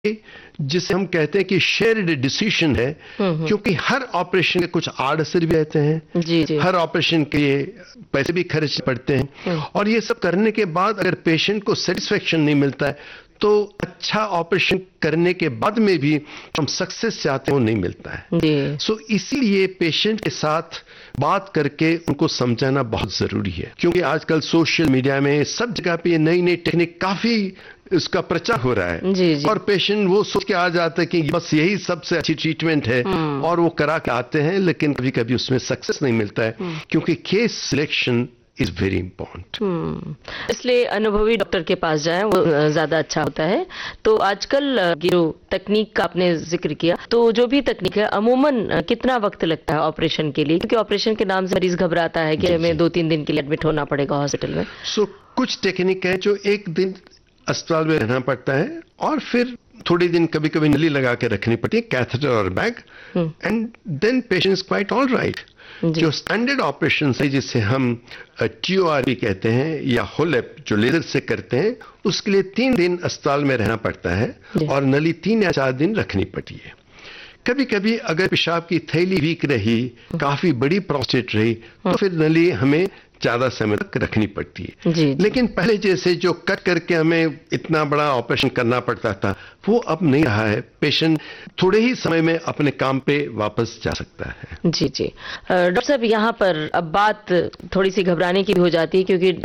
जिसे हम कहते हैं कि शेयर्ड डिसीजन है, क्योंकि हर ऑपरेशन के कुछ आड़ असर भी रहते हैं। जी जी। हर ऑपरेशन के लिए पैसे भी खर्च पड़ते हैं, और ये सब करने के बाद अगर पेशेंट को सेटिस्फेक्शन नहीं मिलता है तो अच्छा ऑपरेशन करने के बाद में भी हम सक्सेस चाहते हैं वो नहीं मिलता है। सो इसीलिए पेशेंट के साथ बात करके उनको समझाना बहुत जरूरी है, क्योंकि आजकल सोशल मीडिया में सब जगह पे नई नई टेक्निक काफी इसका प्रचार हो रहा है। जी जी। और पेशेंट वो सोच के आ जाता है कि बस यही सबसे अच्छी ट्रीटमेंट है, और वो करा के आते हैं, लेकिन कभी कभी उसमें सक्सेस नहीं मिलता है, क्योंकि case selection is very important. इसलिए अनुभवी डॉक्टर के पास जाएं, वो ज्यादा अच्छा होता है। तो आजकल की जो तकनीक का आपने जिक्र किया, तो जो भी तकनीक है अमूमन कितना वक्त लगता है ऑपरेशन के लिए? क्योंकि ऑपरेशन के नाम से मरीज घबराता है कि हमें 2-3 दिन के लिए एडमिट होना पड़ेगा हॉस्पिटल में। कुछ टेक्निक है जो एक दिन अस्पताल में रहना पड़ता है, और फिर थोड़ी दिन कभी कभी नली लगा के रखनी पड़ती है, कैथेटर और bag, and then patient is quite all right. जो स्टैंडर्ड ऑपरेशन है जिसे हम TORP कहते हैं या होलेप जो लेजर से करते हैं, उसके लिए 3 दिन अस्पताल में रहना पड़ता है, और नली 3 या 4 दिन रखनी पड़ती है। कभी कभी अगर पेशाब की थैली वीक रही, काफी बड़ी प्रोस्टेट रही, तो फिर नली हमें ज्यादा समय तक रखनी पड़ती है। लेकिन पहले जैसे जो कट करके हमें इतना बड़ा ऑपरेशन करना पड़ता था, वो अब नहीं रहा है। पेशेंट थोड़े ही समय में अपने काम पे वापस जा सकता है। जी जी। डॉक्टर साहब, यहाँ पर अब बात थोड़ी सी घबराने की भी हो जाती है, क्योंकि